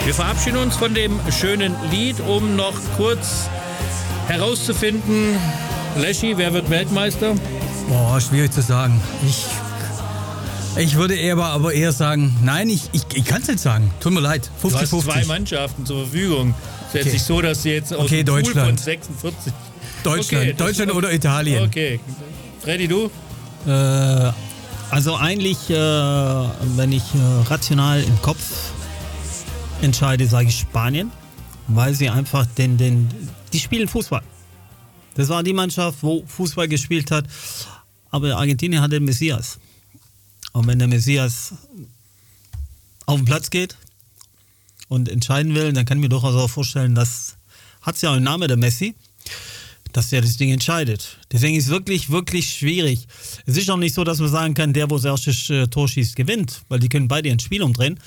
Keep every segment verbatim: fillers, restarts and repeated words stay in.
Wir verabschieden uns von dem schönen Lied, um noch kurz herauszufinden, Leschi, wer wird Weltmeister? Boah, schwierig zu sagen. Ich, ich würde eher aber eher sagen, nein, ich, ich, ich kann es nicht sagen. Tut mir leid. fünfzig Du hast fünfzig. zwei Mannschaften zur Verfügung. Es ist jetzt Okay. nicht so, dass sie jetzt aus Okay, dem Pool Deutschland. von sechsundvierzig... Deutschland, Okay, das- Deutschland oder Italien. Okay. Freddy, du? Äh, also eigentlich, äh, wenn ich äh, rational im Kopf entscheide, sage ich Spanien, weil sie einfach den, den, die spielen Fußball. Das war die Mannschaft, wo Fußball gespielt hat, aber Argentinien hat den Messias. Und wenn der Messias auf den Platz geht und entscheiden will, dann kann ich mir durchaus auch vorstellen, dass, hat es ja auch einen Namen, der Messi, dass der das Ding entscheidet. Deswegen ist es wirklich, wirklich schwierig. Es ist auch nicht so, dass man sagen kann, der, wo das erste äh, Tor schießt, gewinnt, weil die können beide ein Spiel umdrehen.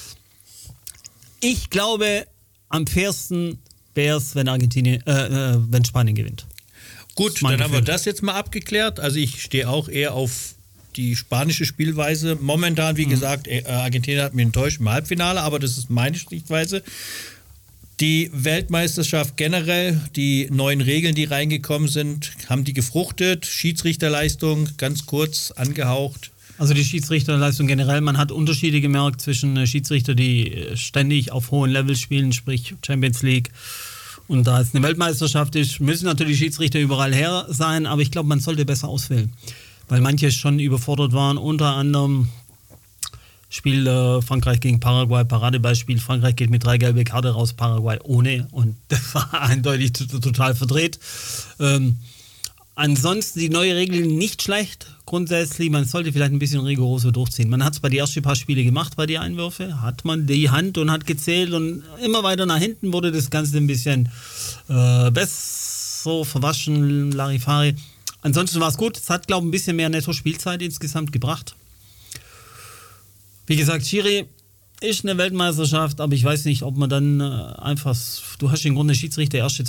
Ich glaube, am fairsten wäre es, wenn Argentinien, äh, äh, wenn Spanien gewinnt. Gut, mein dann haben wir Gefühl. das jetzt mal abgeklärt. Also ich stehe auch eher auf die spanische Spielweise. Momentan, wie mhm. gesagt, äh, Argentinien hat mich enttäuscht im Halbfinale, aber das ist meine Sichtweise. Die Weltmeisterschaft generell, die neuen Regeln, die reingekommen sind, haben die gefruchtet. Schiedsrichterleistung, ganz kurz angehaucht. Also die Schiedsrichterleistung generell, man hat Unterschiede gemerkt zwischen äh, Schiedsrichter, die äh, ständig auf hohem Level spielen, sprich Champions League, und da es eine Weltmeisterschaft ist, müssen natürlich Schiedsrichter überall her sein, aber ich glaube, man sollte besser auswählen, weil manche schon überfordert waren, unter anderem Spiel äh, Frankreich gegen Paraguay, Paradebeispiel, Frankreich geht mit drei gelbe Karte raus, Paraguay ohne, und das war eindeutig t- total verdreht. Ähm, ansonsten die neue Regel nicht schlecht, grundsätzlich, man sollte vielleicht ein bisschen rigoroser durchziehen. Man hat es bei den ersten paar Spiele gemacht, bei den Einwürfen, hat man die Hand und hat gezählt und immer weiter nach hinten wurde das Ganze ein bisschen äh, besser verwaschen, Larifari. Ansonsten war es gut, es hat, glaube ich, ein bisschen mehr Netto-Spielzeit insgesamt gebracht. Wie gesagt, Schiri ist eine Weltmeisterschaft, aber ich weiß nicht, ob man dann äh, einfach, du hast im Grunde Schiedsrichter erste